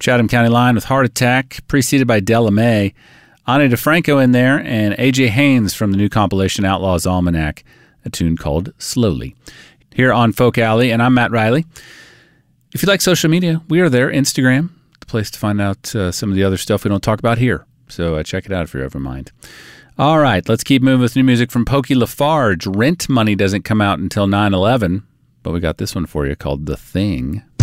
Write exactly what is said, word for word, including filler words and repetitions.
Chatham County Line with Heart Attack, preceded by Della Mae. Ani DeFranco in there, and A J Haynes from the new compilation Outlaws Almanac, a tune called Slowly. Here on Folk Alley, and I'm Matt Riley. If you like social media, we are there. Instagram, the place to find out uh, some of the other stuff we don't talk about here. So uh, check it out if you ever mind. All right, let's keep moving with new music from Pokey LaFarge. Rent Money doesn't come out until nine eleven, but we got this one for you called The Thing.